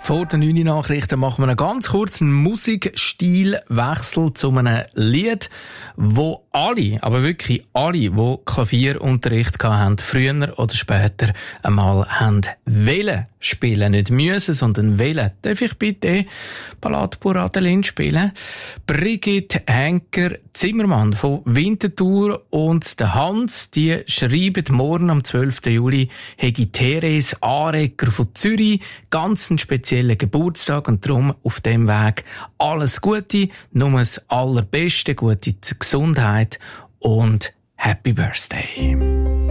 Vor den 9 Nachrichten machen wir einen ganz kurzen Musikstilwechsel zu einem Lied, wo alle, aber wirklich alle, die Klavierunterricht hatten, früher oder später einmal haben wollen spielen. Nicht müssen, sondern wollen. Darf ich bitte Ballade pour Adeline spielen? Brigitte Henker-Zimmermann von Winterthur und der Hans, die schreiben morgen am 12. Juli, hätte Therese Arecker von Zürich ganz einen speziellen Geburtstag und darum auf dem Weg alles Gute, nur das Allerbeste, gute Gesundheit und Happy Birthday.